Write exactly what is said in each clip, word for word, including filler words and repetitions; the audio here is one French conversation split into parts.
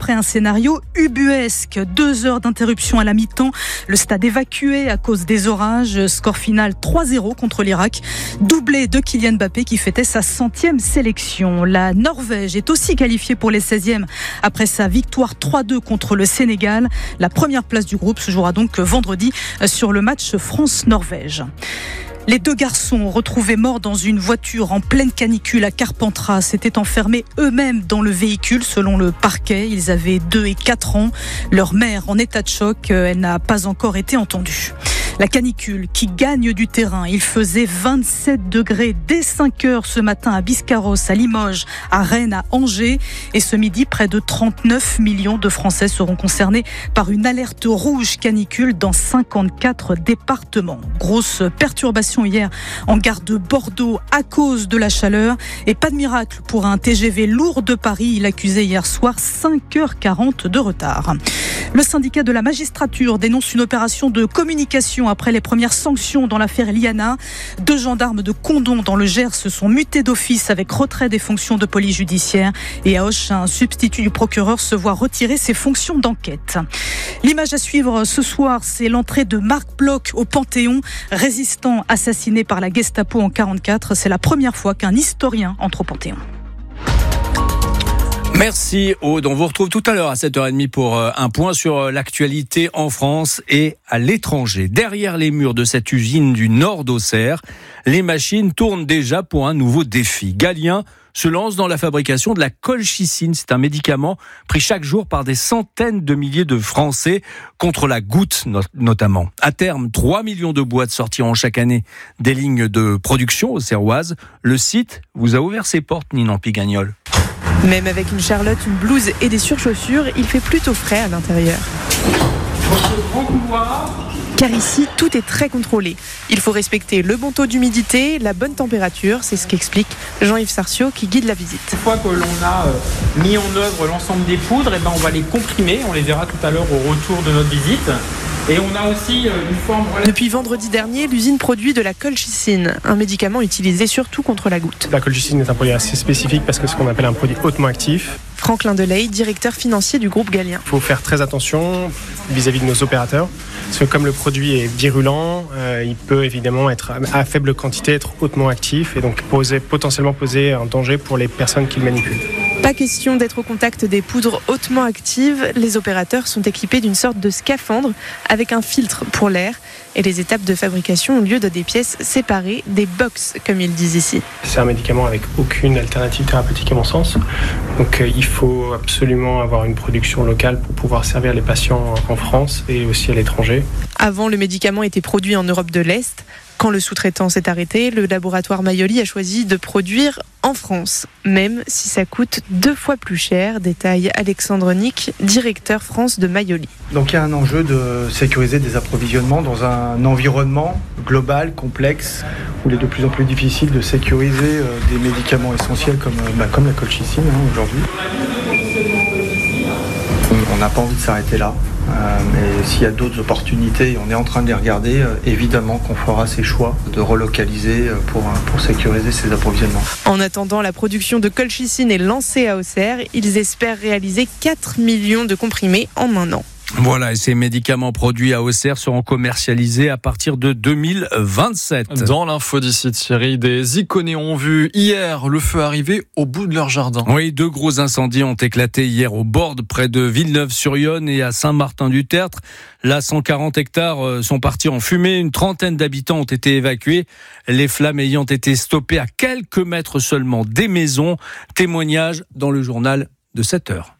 après un scénario ubuesque. Deux heures d'interruption à la mi-temps, le stade évacué à cause des orages. Score final trois zéro contre l'Irak. Doublé de Kylian Mbappé qui fêtait sa centième sélection. La Norvège est aussi qualifiée pour les seizièmes après sa victoire trois deux contre le Sénégal. La première place du groupe se jouera donc vendredi sur le match France-Norvège. Les deux garçons retrouvés morts dans une voiture en pleine canicule à Carpentras s'étaient enfermés eux-mêmes dans le véhicule selon le parquet. Ils avaient deux et quatre ans. Leur mère en état de choc, elle n'a pas encore été entendue. La canicule qui gagne du terrain. Il faisait vingt-sept degrés dès cinq heures ce matin à Biscarrosse, à Limoges, à Rennes, à Angers. Et ce midi, près de trente-neuf millions de Français seront concernés par une alerte rouge canicule dans cinquante-quatre départements. Grosse perturbation hier en gare de Bordeaux à cause de la chaleur. Et pas de miracle pour un T G V lourd de Paris. Il accusait hier soir cinq heures quarante de retard. Le syndicat de la magistrature dénonce une opération de communication après les premières sanctions dans l'affaire Liana. Deux gendarmes de Condom dans le Gers se sont mutés d'office avec retrait des fonctions de police judiciaire. Et à Auch, un substitut du procureur se voit retirer ses fonctions d'enquête. L'image à suivre ce soir, c'est l'entrée de Marc Bloch au Panthéon, résistant assassiné par la Gestapo en quarante-quatre. C'est la première fois qu'un historien entre au Panthéon. Merci Aude, on vous retrouve tout à l'heure à sept heures trente pour un point sur l'actualité en France et à l'étranger. Derrière les murs de cette usine du nord d'Auxerre, les machines tournent déjà pour un nouveau défi. Galien se lance dans la fabrication de la colchicine. C'est un médicament pris chaque jour par des centaines de milliers de Français contre la goutte notamment. À terme, trois millions de boîtes sortiront chaque année des lignes de production auxerroises. Le site vous a ouvert ses portes, Ninan Pigagnol. Même avec une charlotte, une blouse et des surchaussures, il fait plutôt frais à l'intérieur. Car ici, tout est très contrôlé. Il faut respecter le bon taux d'humidité, la bonne température, c'est ce qu'explique Jean-Yves Sarciot qui guide la visite. Une fois que l'on a mis en œuvre l'ensemble des poudres, et ben on va les comprimer, on les verra tout à l'heure au retour de notre visite. Et on a aussi une forme... Depuis vendredi dernier, l'usine produit de la colchicine, un médicament utilisé surtout contre la goutte. La colchicine est un produit assez spécifique parce que c'est ce qu'on appelle un produit hautement actif. Franklin Delay, directeur financier du groupe Galien. Il faut faire très attention vis-à-vis de nos opérateurs, parce que comme le produit est virulent, euh, il peut évidemment être à faible quantité, être hautement actif et donc poser, potentiellement poser un danger pour les personnes qui le manipulent. Pas question d'être au contact des poudres hautement actives. Les opérateurs sont équipés d'une sorte de scaphandre avec un filtre pour l'air. Et les étapes de fabrication ont lieu de des pièces séparées, des box comme ils disent ici. C'est un médicament avec aucune alternative thérapeutique à mon sens. Donc euh, il faut absolument avoir une production locale pour pouvoir servir les patients en France et aussi à l'étranger. Avant, le médicament était produit en Europe de l'Est. Quand le sous-traitant s'est arrêté, le laboratoire Mayoli a choisi de produire en France, même si ça coûte deux fois plus cher, détaille Alexandre Nick, directeur France de Mayoli. Donc il y a un enjeu de sécuriser des approvisionnements dans un environnement global, complexe, où il est de plus en plus difficile de sécuriser des médicaments essentiels comme, bah, comme la colchicine hein, aujourd'hui. On n'a pas envie de s'arrêter là. Euh, mais s'il y a d'autres opportunités, on est en train de les regarder, euh, évidemment qu'on fera ces choix de relocaliser euh, pour, pour sécuriser ces approvisionnements. En attendant, la production de colchicine est lancée à Auxerre. Ils espèrent réaliser quatre millions de comprimés en un an. Voilà, et ces médicaments produits à Auxerre seront commercialisés à partir de deux mille vingt-sept. Dans l'info d'ici Thierry, des Iconés ont vu hier le feu arriver au bout de leur jardin. Oui, deux gros incendies ont éclaté hier au Borde, près de Villeneuve-sur-Yonne et à Saint-Martin-du-Tertre. Là, cent quarante hectares sont partis en fumée. Une trentaine d'habitants ont été évacués. Les flammes ayant été stoppées à quelques mètres seulement des maisons. Témoignage dans le journal de sept heures.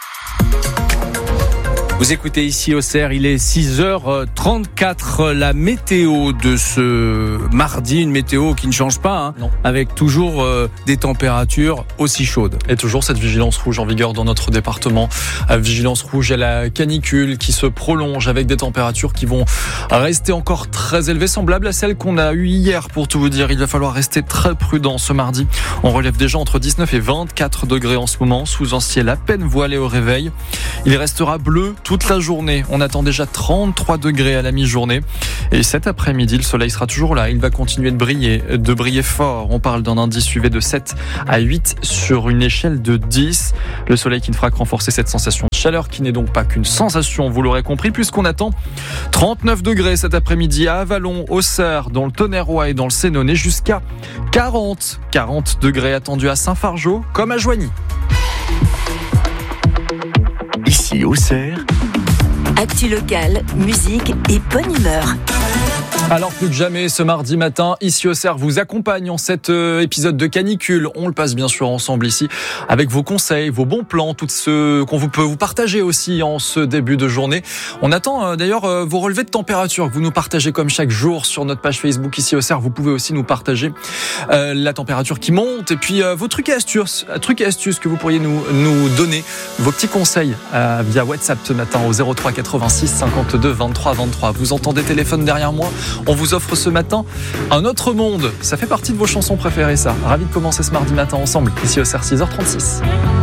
Vous écoutez ici Auxerre, il est six heures trente-quatre. La météo de ce mardi, une météo qui ne change pas, hein, non. Avec toujours euh, des températures aussi chaudes. Et toujours cette vigilance rouge en vigueur dans notre département. Vigilance rouge à la canicule qui se prolonge avec des températures qui vont rester encore très élevées, semblables à celles qu'on a eues hier pour tout vous dire. Il va falloir rester très prudent ce mardi. On relève déjà entre dix-neuf et vingt-quatre degrés en ce moment, sous un ciel à peine voilé au réveil. Il restera bleu toute la journée. On attend déjà trente-trois degrés à la mi-journée. Et cet après-midi, le soleil sera toujours là. Il va continuer de briller, de briller fort. On parle d'un indice U V de sept à huit sur une échelle de dix. Le soleil qui ne fera que renforcer cette sensation de chaleur qui n'est donc pas qu'une sensation, vous l'aurez compris, puisqu'on attend trente-neuf degrés cet après-midi à Avallon, Auxerre, dans le Tonnerrois et dans le Sénonais, jusqu'à quarante. quarante degrés attendus à Saint-Fargeau comme à Joigny. Ici Auxerre. Actu locale, musique et bonne humeur. Alors plus que jamais, ce mardi matin, ici Auxerre vous accompagne en cet euh, épisode de canicule. On le passe bien sûr ensemble ici, avec vos conseils, vos bons plans, tout ce qu'on vous peut vous partager aussi en ce début de journée. On attend euh, d'ailleurs euh, vos relevés de température que vous nous partagez comme chaque jour sur notre page Facebook ici Auxerre. Vous pouvez aussi nous partager euh, la température qui monte et puis euh, vos trucs et astuces, trucs et astuces que vous pourriez nous, nous donner, vos petits conseils euh, via WhatsApp ce matin au zéro trois quatre-vingt-six cinquante-deux vingt-trois vingt-trois. Vous entendez téléphone derrière moi? On vous offre ce matin un autre monde. Ça fait partie de vos chansons préférées, ça. Ravi de commencer ce mardi matin ensemble, ici au C R six heures trente-six.